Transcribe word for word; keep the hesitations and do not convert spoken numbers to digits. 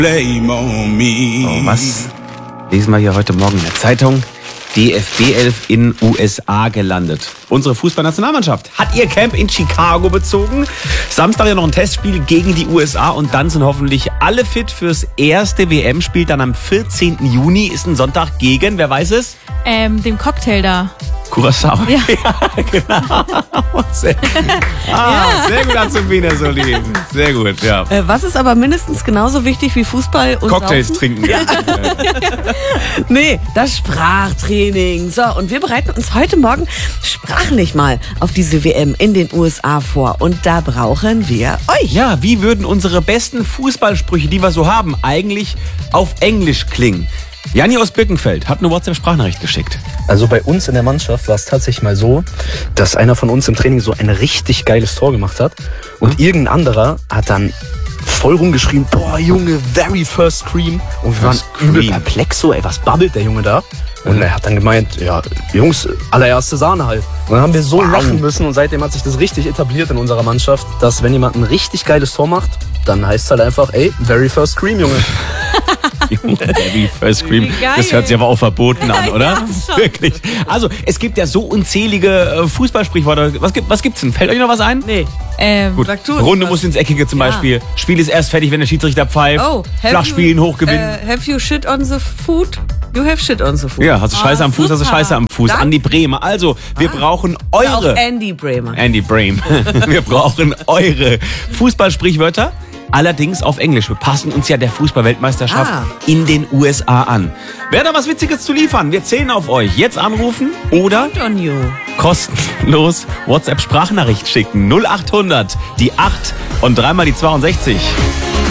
Blame on me. Oh, was lesen wir hier heute Morgen in der Zeitung? D F B elf in U S A gelandet. Unsere Fußballnationalmannschaft hat ihr Camp in Chicago bezogen. Samstag ja noch ein Testspiel gegen die U S A und dann sind hoffentlich alle fit fürs erste W M-Spiel. Dann am vierzehnten Juni ist ein Sonntag gegen, wer weiß es? Ähm, dem Cocktail da. Curaçao. Ja, ja genau. Sehr, ah, ja. sehr gut hast du Wiener so lesen. Sehr gut, ja. Äh, was ist aber mindestens genauso wichtig wie Fußball und Cocktails Saufen? trinken. Ja. Nee, das Sprachtraining. So, und wir bereiten uns heute Morgen sprachlich mal auf diese W M in den U S A vor. Und da brauchen wir euch. Ja, wie würden unsere besten Fußballsprüche, die wir so haben, eigentlich auf Englisch klingen? Janni aus Birkenfeld hat eine WhatsApp-Sprachnachricht geschickt. Also bei uns in der Mannschaft war es tatsächlich mal so, dass einer von uns im Training so ein richtig geiles Tor gemacht hat und hm? irgendein anderer hat dann voll rumgeschrien, boah Junge, very first cream. Und wir waren übel perplex so, ey, was babbelt der Junge da? Und mhm. er hat dann gemeint, ja, Jungs, allererste Sahne halt. Und dann haben wir so wow. lachen müssen und seitdem hat sich das richtig etabliert in unserer Mannschaft, dass wenn jemand ein richtig geiles Tor macht, dann heißt es halt einfach, ey, very first cream, Junge. Very first cream. Das hört sich aber auch verboten an, oder? Ja, wirklich. Also, es gibt ja so unzählige Fußballsprichworte. Was, gibt, was gibt's denn? Fällt euch noch was ein? Nee. Ähm, Gut. Sag du Runde was. muss ins Eckige zum Ja. Beispiel. Spiel ist erst fertig, wenn der Schiedsrichter pfeift. Oh, Flach spielen, you, hochgewinnen. Uh, have you shit on the food? You have shit on the food. Ja, hast du Scheiße Ah, am Fuß, hast du super. Scheiße am Fuß. Dann? Andi Bremer. Also, wir Ah. brauchen Oder auch eure... Andy Bremer. Andy Bream. Wir brauchen eure Fußballsprichwörter. Allerdings auf Englisch. Wir passen uns ja der Fußballweltmeisterschaft Ah. in den U S A an. Wer da was Witziges zu liefern? Wir zählen auf euch. Jetzt anrufen oder Good on you. kostenlos WhatsApp-Sprachnachricht schicken. null acht hundert, die acht und dreimal die zweiundsechzig.